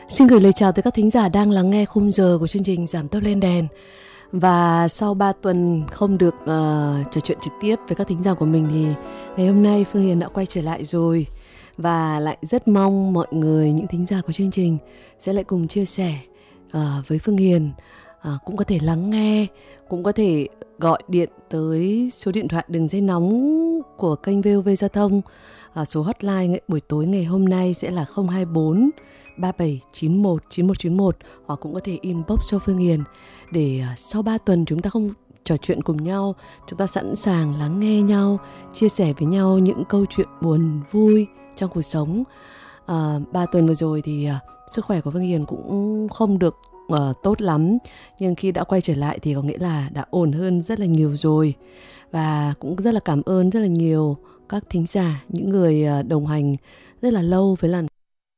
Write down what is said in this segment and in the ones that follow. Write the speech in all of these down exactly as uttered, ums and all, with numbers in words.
Xin gửi lời chào tới các thính giả đang lắng nghe khung giờ của chương trình Giảm Tốc Lên Đèn. Và sau ba tuần không được uh, trò chuyện trực tiếp với các thính giả của mình thì ngày hôm nay Phương Hiền đã quay trở lại rồi. Và lại rất mong mọi người, những thính giả của chương trình sẽ lại cùng chia sẻ uh, với Phương Hiền. uh, Cũng có thể lắng nghe, cũng có thể gọi điện tới số điện thoại đường dây nóng của kênh vê o vê Giao thông. uh, Số hotline buổi tối ngày hôm nay sẽ là không hai bốn ba bảy chín một chín một chín một, hoặc cũng có thể inbox cho Phương Hiền để uh, sau ba tuần chúng ta không trò chuyện cùng nhau, chúng ta sẵn sàng lắng nghe nhau, chia sẻ với nhau những câu chuyện buồn vui trong cuộc sống. À, ba tuần vừa rồi thì uh, sức khỏe của Phương Hiền cũng không được uh, tốt lắm, nhưng khi đã quay trở lại thì có nghĩa là đã ổn hơn rất là nhiều rồi. Và cũng rất là cảm ơn rất là nhiều các thính giả, những người uh, đồng hành rất là lâu với làn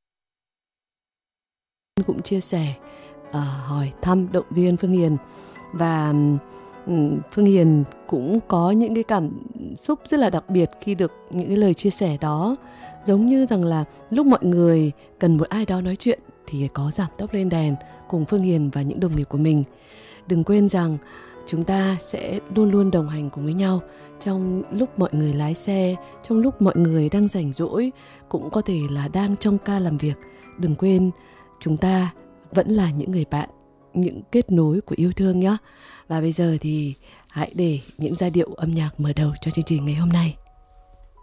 cũng chia sẻ, uh, hỏi thăm, động viên Phương Hiền. Và um, Phương Hiền cũng có những cái cảm xúc rất là đặc biệt khi được những cái lời chia sẻ đó. Giống như rằng là lúc mọi người cần một ai đó nói chuyện thì có Giảm Tốc Lên Đèn cùng Phương Hiền và những đồng nghiệp của mình. Đừng quên rằng chúng ta sẽ luôn luôn đồng hành cùng với nhau trong lúc mọi người lái xe, trong lúc mọi người đang rảnh rỗi, cũng có thể là đang trong ca làm việc. Đừng quên chúng ta vẫn là những người bạn, những kết nối của yêu thương nhé. Và bây giờ thì hãy để những giai điệu âm nhạc mở đầu cho chương trình ngày hôm nay.